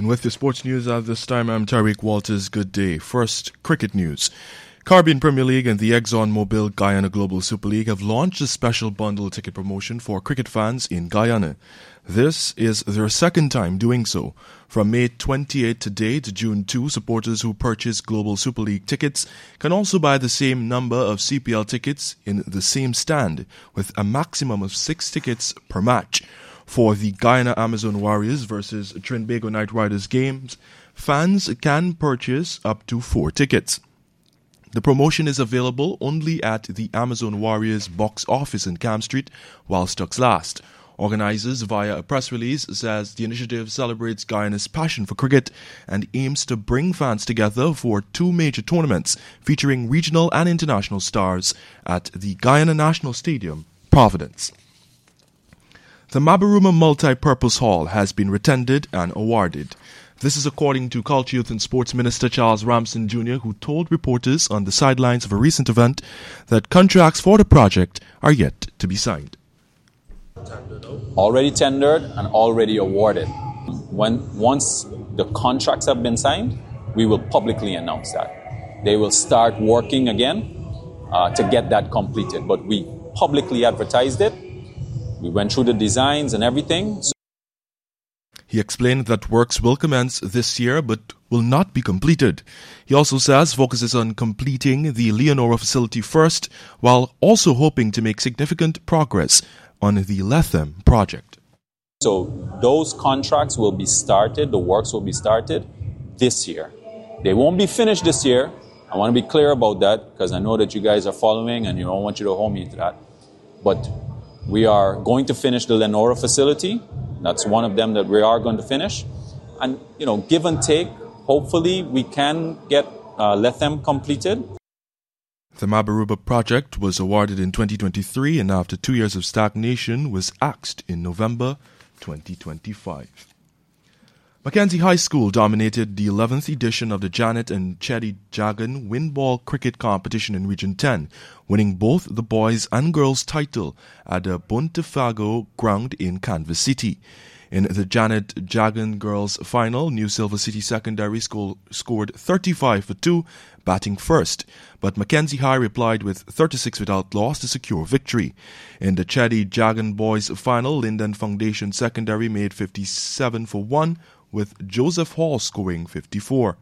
With the sports news at this time, I'm Tariq Walters. Good day. First, cricket news. Caribbean Premier League and the ExxonMobil Guyana Global Super League have launched a special bundle ticket promotion for cricket fans in Guyana. This is their second time doing so. From May 28 today to June 2, supporters who purchase Global Super League tickets can also buy the same number of CPL tickets in the same stand, with a maximum of 6 tickets per match. For the Guyana Amazon Warriors versus Trinbago Knight Riders games, fans can purchase up to 4 tickets. The promotion is available only at the Amazon Warriors box office in Cam Street while stocks last. Organizers, via a press release, says the initiative celebrates Guyana's passion for cricket and aims to bring fans together for 2 major tournaments featuring regional and international stars at the Guyana National Stadium, Providence. The Mabaruma Multi-Purpose Hall has been retendered and awarded. This is according to Culture, Youth and Sports Minister Charles Ramson Jr., who told reporters on the sidelines of a recent event that contracts for the project are yet to be signed. Already tendered and already awarded. Once the contracts have been signed, we will publicly announce that. They will start working again to get that completed. But we publicly advertised it. We went through the designs and everything. He explained that works will commence this year but will not be completed. He also says focuses on completing the Leonora facility first, while also hoping to make significant progress on the Lethem project. So those contracts will be started, the works will be started this year. They won't be finished this year. I want to be clear about that because I know that you guys are following and I don't want you to hold me to that. But we are going to finish the Leonora facility. That's one of them that we are going to finish. And, give and take, hopefully we can get Lethem completed. The Mabaruma project was awarded in 2023 and after 2 years of stagnation was axed in November 2025. Mackenzie High School dominated the 11th edition of the Janet and Chetty Jagan Windball Cricket Competition in Region 10, winning both the boys and girls title at the Bontefago ground in Canvas City. In the Janet Jagan girls final, New Silver City Secondary scored 35 for 2, batting first, but Mackenzie High replied with 36 without loss to secure victory. In the Chetty Jagan boys final, Linden Foundation Secondary made 57 for 1, with Joseph Hall scoring 54.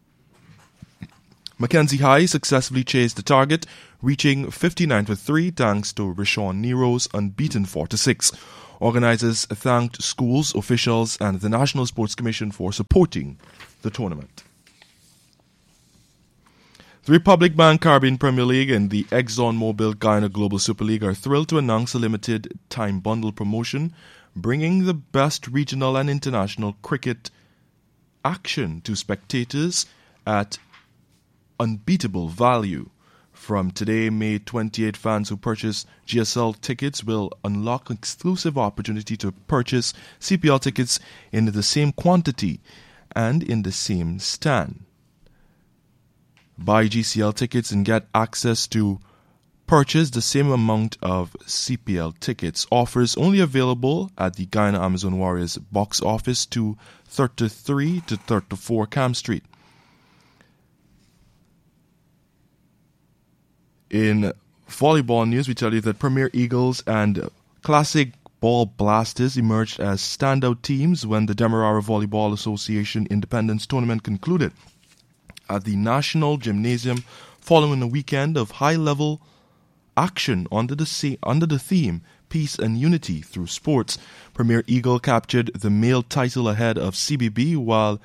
Mackenzie High successfully chased the target, reaching 59 for 3 thanks to Rashawn Nero's unbeaten 4-6. Organizers thanked schools, officials, and the National Sports Commission for supporting the tournament. The Republic Bank Caribbean Premier League and the ExxonMobil Guyana Global Super League are thrilled to announce a limited time bundle promotion, bringing the best regional and international cricket action to spectators at unbeatable value. From today, May 28, fans who purchase GSL tickets will unlock exclusive opportunity to purchase CPL tickets in the same quantity and in the same stand. Buy GCL tickets and get access to purchase the same amount of CPL tickets. Offers only available at the Guyana Amazon Warriors box office to 33 to 34 Cam Street. In volleyball news, we tell you that Premier Eagles and Classic Ball Blasters emerged as standout teams when the Demerara Volleyball Association Independence Tournament concluded at the National Gymnasium following a weekend of high-level action under the theme Peace and Unity through Sports. Premier Eagle captured the male title ahead of CBB, while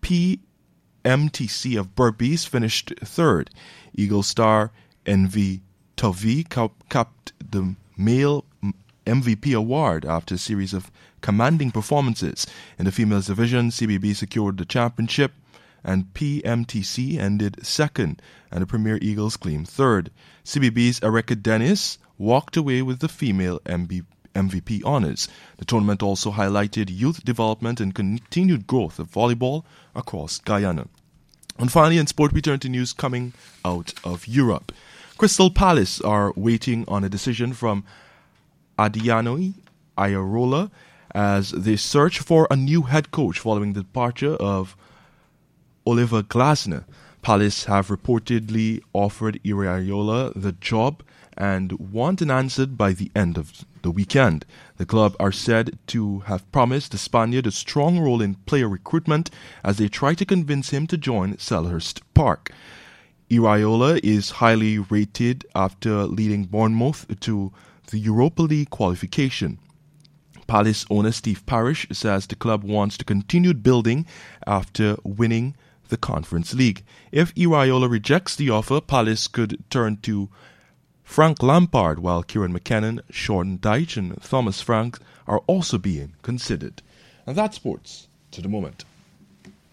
PMTC of Berbice finished third. Eagle star NV Tavi capped the male MVP award after a series of commanding performances. In the females division, CBB secured the championship and PMTC ended second, and the Premier Eagles claimed third. CBB's Erika Dennis walked away with the female MVP honors. The tournament also highlighted youth development and continued growth of volleyball across Guyana. And finally, in sport, we turn to news coming out of Europe. Crystal Palace are waiting on a decision from Adiano Iraola as they search for a new head coach following the departure of Oliver Glasner. Palace have reportedly offered Iraola the job and want an answer by the end of the weekend. The club are said to have promised the Spaniard a strong role in player recruitment as they try to convince him to join Selhurst Park. Iraola is highly rated after leading Bournemouth to the Europa League qualification. Palace owner Steve Parish says the club wants to continue building after winning the Conference League. If Iraola rejects the offer, Palace could turn to Frank Lampard, while Kieran McKinnon, Sean Dyche and Thomas Frank are also being considered. And that's sports to the moment.